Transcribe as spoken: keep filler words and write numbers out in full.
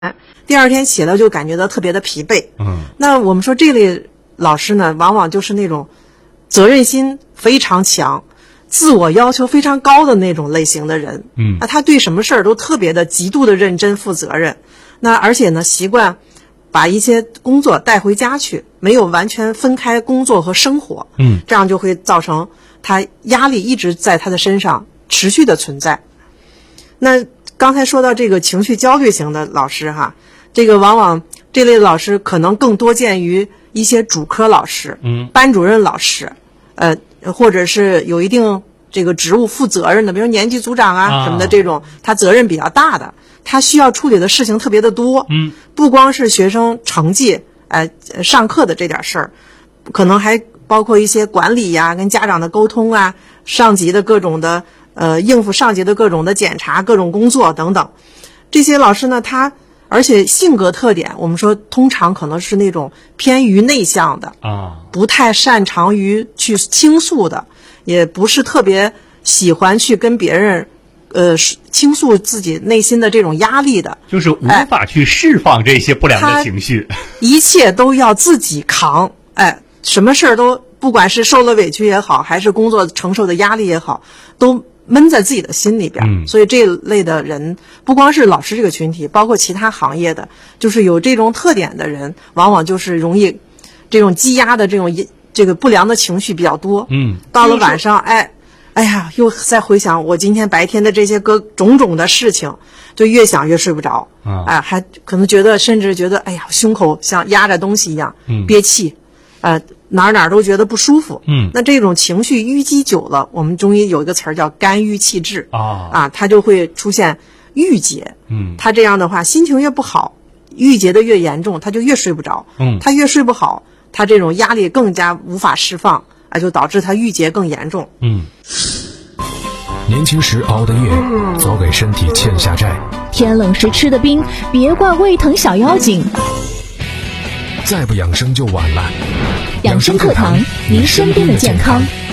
第二天起来就感觉到特别的疲惫。 嗯， 那我们说这类老师呢，往往就是那种责任心非常强、自我要求非常高的那种类型的人。 嗯， 那他对什么事儿都特别的极度的认真负责任。那而且呢，习惯把一些工作带回家去，没有完全分开工作和生活。 嗯， 这样就会造成他压力一直在他的身上持续的存在。那刚才说到这个情绪焦虑型的老师哈，这个往往这类老师可能更多见于一些主科老师， 嗯， 班主任老师，呃，或者是有一定这个职务负责任的，比如年级组长啊啊什么的，这种他责任比较大的，他需要处理的事情特别的多， 嗯， 不光是学生成绩，呃，上课的这点事儿，可能还包括一些管理呀、跟家长的沟通啊，上级的各种的呃应付上级的各种的检查、各种工作等等。这些老师呢，他而且性格特点，我们说通常可能是那种偏于内向的啊， 不太擅长于去倾诉的，也不是特别喜欢去跟别人呃倾诉自己内心的这种压力的， 就是无法去释放这些不良的情绪， 哎、一切都要自己扛。哎，什么事儿都不管是受了委屈也好，还是工作承受的压力也好，都闷在自己的心里边。 嗯， 所以这类的人不光是老师这个群体，包括其他行业的，就是有这种特点的人，往往就是容易这种积压的这种这个不良的情绪比较多。 嗯， 到了晚上，哎，哎呀，又再回想我今天白天的这些个种种的事情，就越想越睡不着。 啊， 哎，还可能觉得，甚至觉得，哎呀，胸口像压着东西一样， 嗯， 憋气，呃。哪儿哪儿都觉得不舒服。 嗯， 那这种情绪淤积久了，我们中医有一个词儿叫肝郁气滞啊， 啊，它就会出现郁结。 嗯， 他这样的话，心情越不好，郁结的越严重，他就越睡不着。 嗯， 他越睡不好，他这种压力更加无法释放啊，就导致他郁结更严重。 嗯， 年轻时熬的夜，早给身体欠下债。 天冷时吃的冰，别怪胃疼小妖精。 再不养生就晚了。 养生课堂，您身边的健康。